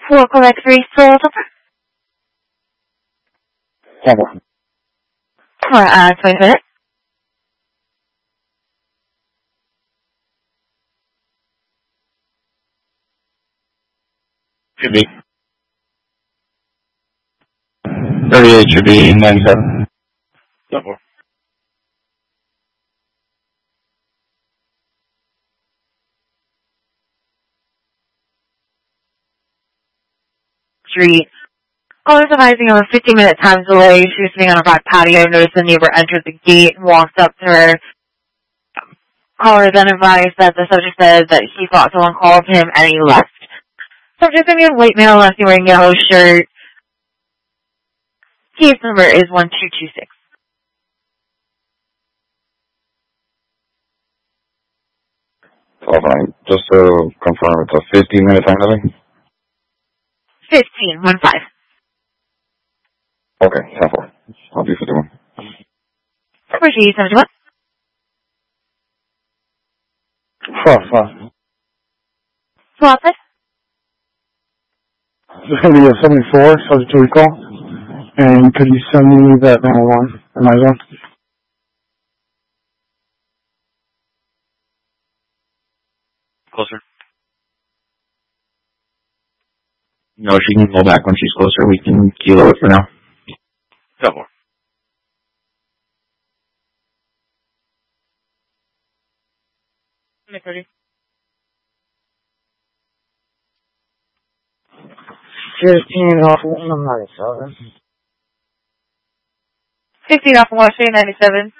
4 Quebec 3 sold over. For 20 minutes. Should be. 38 should be 97. Double. Street. Callers advising of a 15-minute time delay. She was sitting on a back patio, noticed the neighbor entered the gate and walked up to her. Caller then advised that the subject said that he thought someone called him and he left. Subject in a white male, left wearing yellow shirt. Case number is 1226. Just to confirm, it's a 15-minute time delay? 15. Okay, 10-4. I'll be 51. Number G71. 4. Swap it. This is going to be a 74, subject to recall. And could you send me that 911? Am I on? Closer. No, she can pull back when she's closer. We can kilo it for now. Double. Nick, ready? 15 off 197. 15 off of Washington 97.